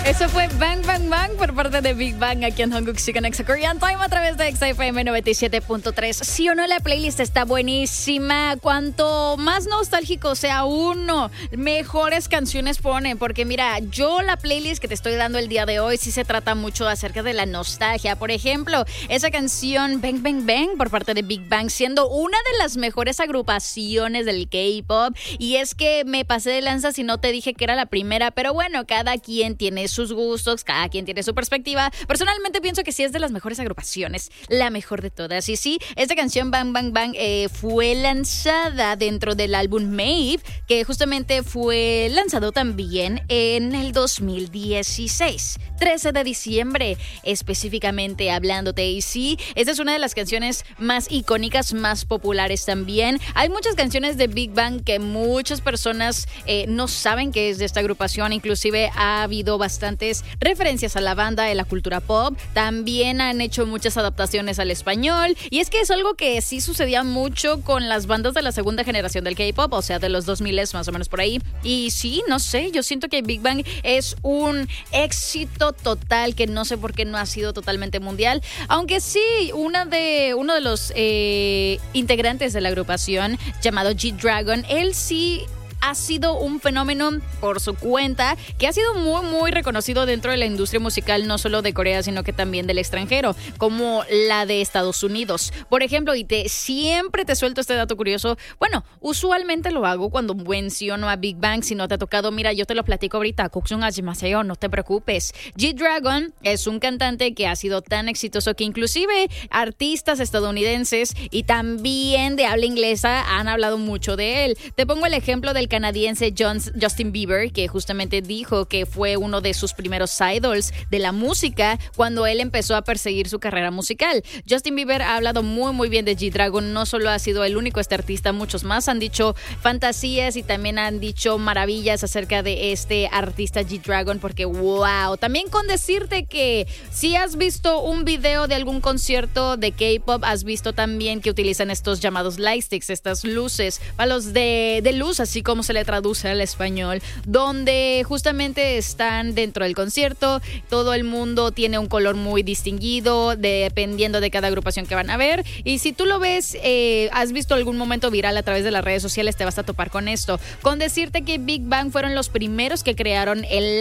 Eso fue Bang Bang Bang por parte de Big Bang aquí en Hanguk Chicken Exa Korean Time a través de XFM 97.3. Sí o no, la playlist está buenísima. Cuanto más nostálgico sea uno, mejores canciones ponen. Porque mira, yo la playlist que te estoy dando el día de hoy sí se trata mucho acerca de la nostalgia. Por ejemplo, esa canción Bang Bang Bang por parte de Big Bang siendo una de las mejores agrupaciones del K-pop. Y es que me pasé de lanza si no te dije que era la primera, pero bueno, cada quien tiene sus gustos, cada quien tiene su perspectiva. Personalmente pienso que sí es de las mejores agrupaciones, la mejor de todas. Y sí, esta canción Bang Bang Bang fue lanzada dentro del álbum Mave, que justamente fue lanzado también en el 2016, 13 de diciembre específicamente hablándote. Y sí, esta es una de las canciones más icónicas, más populares también. Hay muchas canciones de Big Bang que muchas personas no saben que es de esta agrupación. Inclusive ha habido bastantes referencias a la banda en la cultura pop. También han hecho muchas adaptaciones al español. Y es que es algo que sí sucedía mucho con las bandas de la segunda generación del K-pop, o sea, de los 2000 más o menos por ahí. Y sí, no sé, yo siento que Big Bang es un éxito total que no sé por qué no ha sido totalmente mundial. Aunque sí, uno de los integrantes de la agrupación llamado G-Dragon, él sí ha sido un fenómeno por su cuenta que ha sido muy muy reconocido dentro de la industria musical, no solo de Corea sino que también del extranjero, como la de Estados Unidos, por ejemplo. Y siempre te suelto este dato curioso. Bueno, usualmente lo hago cuando menciono a Big Bang. Si no te ha tocado, mira, yo te lo platico ahorita. Koksun hajimaseyo, no te preocupes. G-Dragon es un cantante que ha sido tan exitoso que inclusive artistas estadounidenses y también de habla inglesa han hablado mucho de él. Te pongo el ejemplo del canadiense Justin Bieber, que justamente dijo que fue uno de sus primeros idols de la música cuando él empezó a perseguir su carrera musical. Justin Bieber ha hablado muy muy bien de G-Dragon. No solo ha sido el único este artista, muchos más han dicho fantasías y también han dicho maravillas acerca de este artista G-Dragon, porque wow, también con decirte que si has visto un video de algún concierto de K-pop, has visto también que utilizan estos llamados lightsticks, estas luces, palos de luz, así como se le traduce al español, donde justamente están dentro del concierto. Todo el mundo tiene un color muy distinguido dependiendo de cada agrupación que van a ver. Y si tú lo ves, has visto algún momento viral a través de las redes sociales, te vas a topar con esto. Con decirte que Big Bang fueron los primeros que crearon el